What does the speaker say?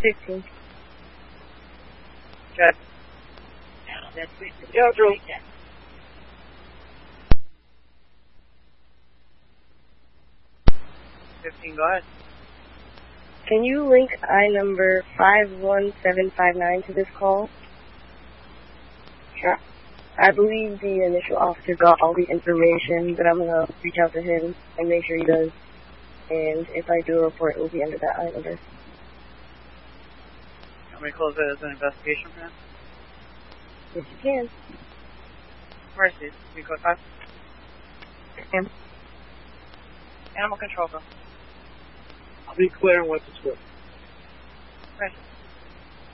15. Check. Yeah, Drew. 15, go ahead. Can you link I number 51759 to this call? Sure. I believe the initial officer got all the information, but I'm going to reach out to him and make sure he does. And if I do a report, it will be under that I number. Want me to close it as an investigation plan? Yes, you can. Mercy, you go 5. Ma'am. Animal control, go. I'll be clear on what to do. Mercy.